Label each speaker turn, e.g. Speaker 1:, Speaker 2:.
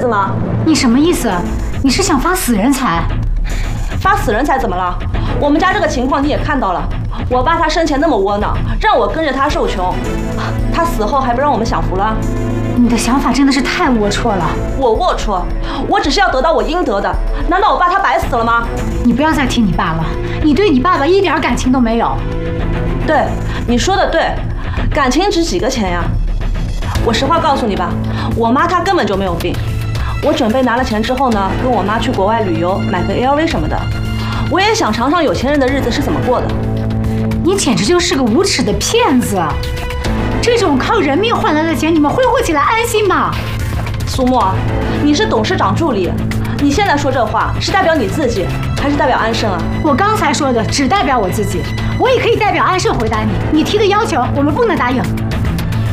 Speaker 1: 子吗？
Speaker 2: 你什么意思？你是想发死人财？
Speaker 1: 发死人财怎么了？我们家这个情况你也看到了，我爸他生前那么窝囊，让我跟着他受穷，他死后还不让我们享福了？
Speaker 2: 你的想法真的是太龌龊了。
Speaker 1: 我龌龊？我只是要得到我应得的，难道我爸他白死了吗？
Speaker 2: 你不要再提你爸了，你对你爸爸一点感情都没有。
Speaker 1: 对，你说的对，感情值几个钱呀？我实话告诉你吧，我妈她根本就没有病。我准备拿了钱之后呢，跟我妈去国外旅游，买个 LV 什么的。我也想尝尝有钱人的日子是怎么过的。
Speaker 2: 你简直就是个无耻的骗子！这种靠人命换来的钱，你们挥霍起来安心吗？
Speaker 1: 苏沫，你是董事长助理，你现在说这话是代表你自己，还是代表安盛啊？
Speaker 2: 我刚才说的只代表我自己，我也可以代表安盛回答你。你提的要求我们不能答应。